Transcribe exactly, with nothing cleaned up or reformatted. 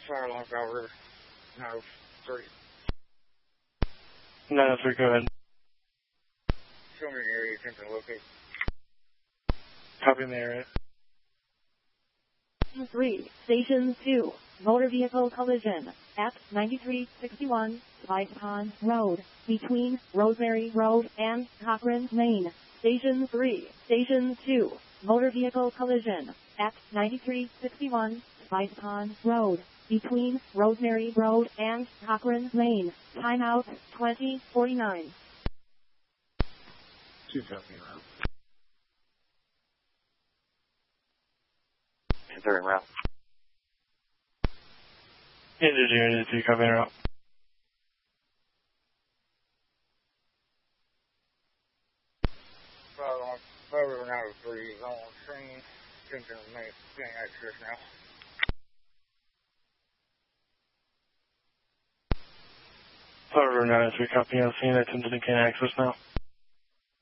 Fire alarm River, nine oh three. nine oh three, go ahead. Show me an area attempt to locate. Copy in the area. three, Station two, motor vehicle collision at ninety-three sixty-one Spice Pond Road, between Rosemary Road and Cochrane Lane. Station three, Station two, motor vehicle collision at ninety-three sixty-one Spice Pond Road, between Rosemary Road and Cochrane Lane. Timeout twenty forty-nine. two copy route. Considering route. Indeed, unit two, copy route. Fire alarm River, nine oh three is on scene. Attention to main access now. Fire River nine oh three, copy on scene, attempted to gain access now.